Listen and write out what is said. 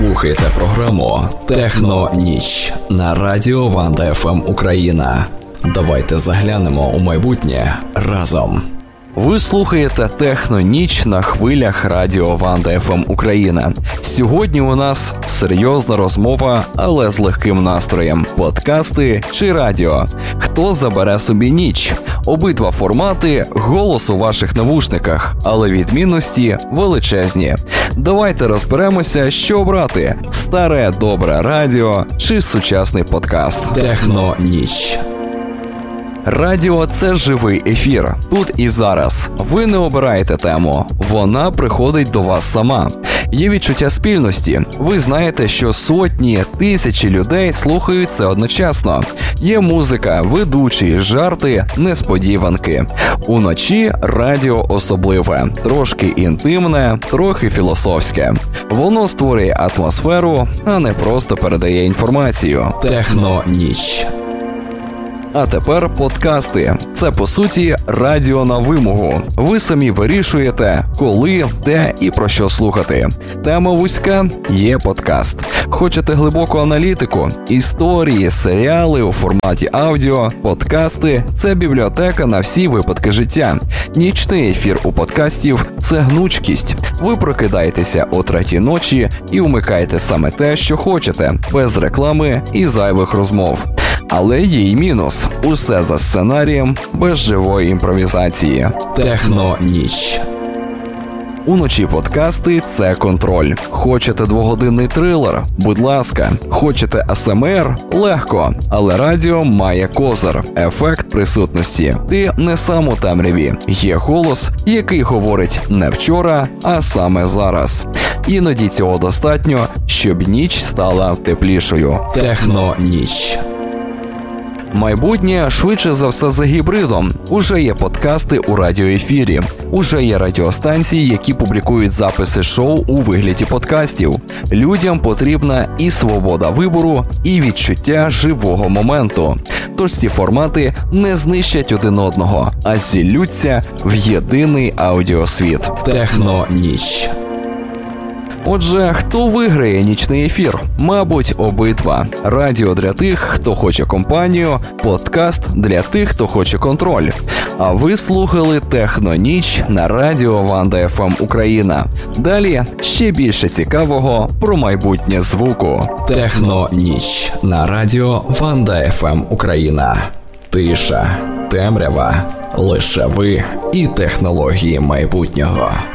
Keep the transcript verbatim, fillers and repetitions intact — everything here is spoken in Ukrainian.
слухаєте програму «Техно-ніч» на радіо Ванда еф ем Україна. Давайте заглянемо у майбутнє разом. Ви слухаєте «Техно-ніч» на хвилях радіо Ванда еф ем Україна. Сьогодні у нас серйозна розмова, але з легким настроєм. Подкасти чи радіо? Хто забере собі ніч? Обидва формати – голос у ваших навушниках, але відмінності величезні. Давайте розберемося, що обрати – старе добре радіо чи сучасний подкаст. «Техно-ніч». Радіо – це живий ефір. Тут і зараз. Ви не обираєте тему. Вона приходить до вас сама. Є відчуття спільності. Ви знаєте, що сотні, тисячі людей слухають це одночасно. Є музика, ведучі, жарти, несподіванки. Уночі радіо особливе. Трошки інтимне, трохи філософське. Воно створює атмосферу, а не просто передає інформацію. «Техно-ніч». А тепер подкасти. Це, по суті, радіо на вимогу. Ви самі вирішуєте, коли, де і про що слухати. Тема вузька – є подкаст. Хочете глибоку аналітику, історії, серіали у форматі аудіо, подкасти – це бібліотека на всі випадки життя. Нічний ефір у подкастів – це гнучкість. Ви прокидаєтеся о третій ночі і вмикаєте саме те, що хочете, без реклами і зайвих розмов. Але є й мінус. Усе за сценарієм, без живої імпровізації. «Техно-ніч». Уночі подкасти – це контроль. Хочете двогодинний трилер? Будь ласка. Хочете ес ем ар? Легко. Але радіо має козир – ефект присутності. Ти не сам у темряві. Є голос, який говорить не вчора, а саме зараз. Іноді цього достатньо, щоб ніч стала теплішою. «Техно-ніч». Майбутнє швидше за все за гібридом. Уже є подкасти у радіоефірі. Уже є радіостанції, які публікують записи шоу у вигляді подкастів. Людям потрібна і свобода вибору, і відчуття живого моменту. Тож ці формати не знищать один одного, а зіллються в єдиний аудіосвіт. «Техно-ніч». Отже, хто виграє нічний ефір? Мабуть, обидва. Радіо для тих, хто хоче компанію, подкаст для тих, хто хоче контроль. А ви слухали «Техно-ніч» на радіо Ванда еф ем Україна. Далі ще більше цікавого про майбутнє звуку. «Техно-ніч» на радіо Ванда еф ем Україна. Тиша, темрява, лише ви і технології майбутнього.